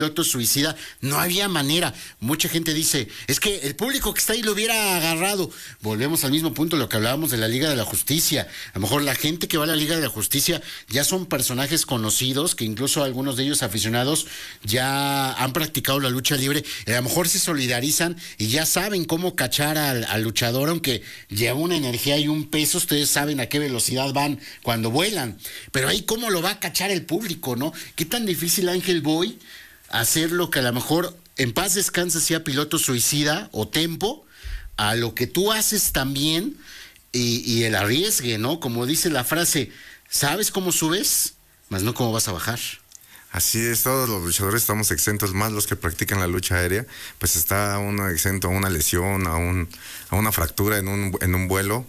piloto suicida, no había manera. Mucha gente dice, es que el público que está ahí lo hubiera agarrado. Volvemos al mismo punto, lo que hablábamos de la Liga de la Justicia. A lo mejor la gente que va a la Liga de la Justicia ya son personajes conocidos, que incluso algunos de ellos aficionados ya han practicado la lucha libre, a lo mejor se solidarizan y ya saben cómo cachar al luchador, aunque lleva una energía y un peso, ustedes saben a qué velocidad van cuando vuelan. Pero ahí cómo lo va a cachar el público, ¿no? ¿Qué tan difícil, Ángel Boy, hacer lo que a lo mejor en paz descanse sea Piloto Suicida o Tempo, a lo que tú haces también y el arriesgue, ¿no? Como dice la frase, ¿sabes cómo subes? Mas no cómo vas a bajar. Así es, todos los luchadores estamos exentos, más los que practican la lucha aérea, pues está uno exento a una lesión, a una fractura en un vuelo,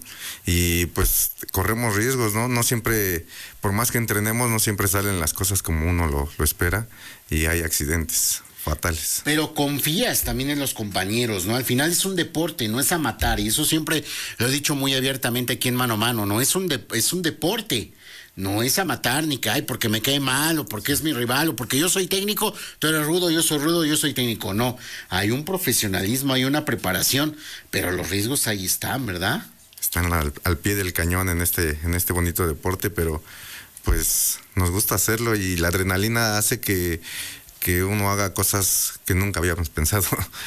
y pues corremos riesgos, ¿no? No siempre, por más que entrenemos, no siempre salen las cosas como uno lo espera, y hay accidentes fatales. Pero confías también en los compañeros, ¿no? Al final es un deporte, no es a matar, y eso siempre lo he dicho muy abiertamente aquí en Mano a Mano, ¿no? Es un deporte. No es a matar ni que, ay, porque me cae mal, o porque es mi rival, o porque yo soy técnico, tú eres rudo, yo soy técnico. No, hay un profesionalismo, hay una preparación, pero los riesgos ahí están, ¿verdad? Están al pie del cañón en este bonito deporte, pero pues nos gusta hacerlo, y la adrenalina hace que uno haga cosas que nunca habíamos pensado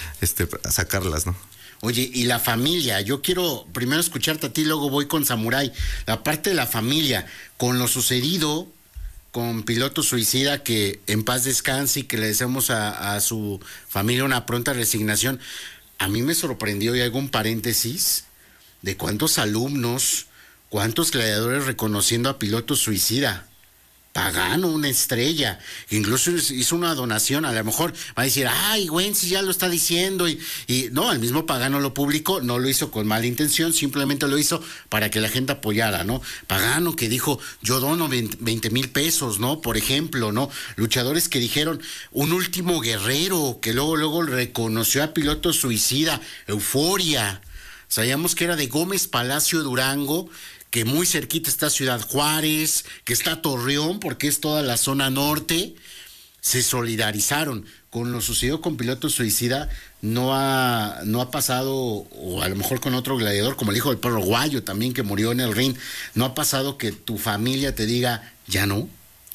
sacarlas, ¿no? Oye, y la familia, yo quiero primero escucharte a ti, luego voy con Samurai. La parte de la familia, con lo sucedido con Piloto Suicida, que en paz descanse y que le deseamos a su familia una pronta resignación. A mí me sorprendió, y hago un paréntesis, de cuántos alumnos, cuántos gladiadores reconociendo a Piloto Suicida. Pagano, una estrella, incluso hizo una donación. A lo mejor va a decir, ay, Wences ya lo está diciendo, y no, el mismo Pagano lo publicó, no lo hizo con mala intención, simplemente lo hizo para que la gente apoyara, ¿no? Pagano que dijo, yo dono 20,000 pesos, ¿no? Por ejemplo, ¿no? Luchadores que dijeron, un último guerrero, que luego reconoció a Piloto Suicida, Euforia, sabíamos que era de Gómez Palacio, Durango, que muy cerquita está Ciudad Juárez, que está Torreón, porque es toda la zona norte. Se solidarizaron con lo sucedido con Piloto Suicida. No ha pasado, o a lo mejor con otro gladiador, como el hijo del perro Guayo también, que murió en el ring, no ha pasado que tu familia te diga, ya no.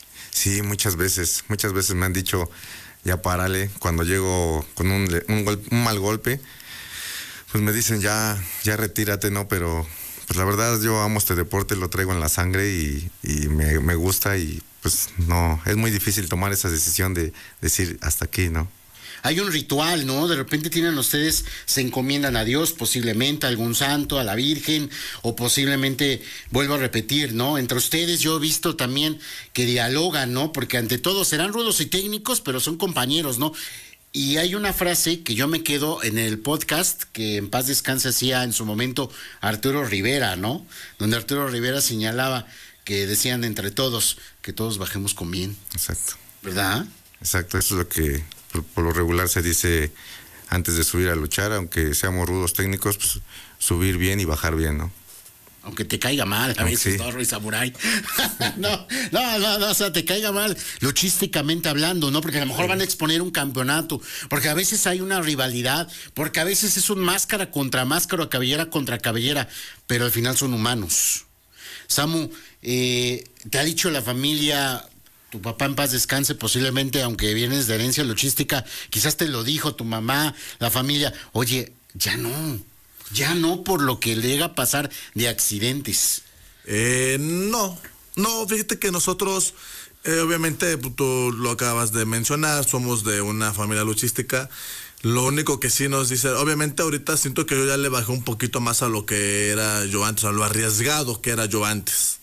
Sí, muchas veces me han dicho, ya párale. Cuando llego con un mal golpe, pues me dicen, ya retírate, ¿no? Pero pues la verdad, yo amo este deporte, lo traigo en la sangre, y me gusta, y pues no, es muy difícil tomar esa decisión de decir hasta aquí, ¿no? Hay un ritual, ¿no? De repente tienen ustedes, se encomiendan a Dios, posiblemente a algún santo, a la Virgen, o posiblemente, vuelvo a repetir, ¿no? Entre ustedes yo he visto también que dialogan, ¿no? Porque ante todo serán rudos y técnicos, pero son compañeros, ¿no? Y hay una frase que yo me quedo en el podcast que en paz descanse hacía en su momento Arturo Rivera, ¿no? Donde Arturo Rivera señalaba que decían entre todos que todos bajemos con bien. Exacto. ¿Verdad? Exacto, eso es lo que por lo regular se dice antes de subir a luchar, aunque seamos rudos técnicos, pues subir bien y bajar bien, ¿no? Aunque te caiga mal a veces, ¿no, Rey Samurai? No, o sea, te caiga mal luchísticamente hablando, ¿no? Porque a lo mejor van a exponer un campeonato, porque a veces hay una rivalidad, porque a veces es un máscara contra máscara, cabellera contra cabellera, pero al final son humanos. Samu, ¿te ha dicho la familia, tu papá en paz descanse, posiblemente, aunque vienes de herencia luchística, quizás te lo dijo tu mamá, la familia, oye, ya no por lo que le llega a pasar de accidentes? No, fíjate que nosotros, obviamente tú lo acabas de mencionar, somos de una familia luchística. Lo único que sí nos dice, obviamente ahorita siento que yo ya le bajé un poquito más a lo que era yo antes, a lo arriesgado que era yo antes.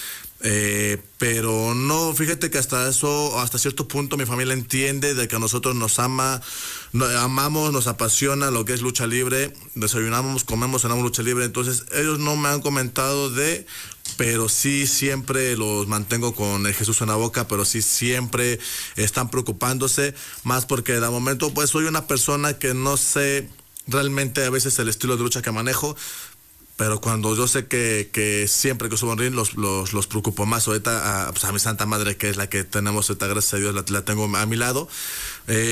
Pero no, fíjate que hasta cierto punto mi familia entiende de que a nosotros nos amamos, nos apasiona lo que es lucha libre, desayunamos, comemos, cenamos lucha libre. Entonces ellos no me han comentado pero sí siempre los mantengo con el Jesús en la boca, pero sí siempre están preocupándose, más porque de momento pues soy una persona que no sé realmente a veces el estilo de lucha que manejo, pero cuando yo sé que siempre que subo un ring los preocupo más. Ahorita a mi santa madre, que es la que tenemos ahorita, gracias a Dios la tengo a mi lado,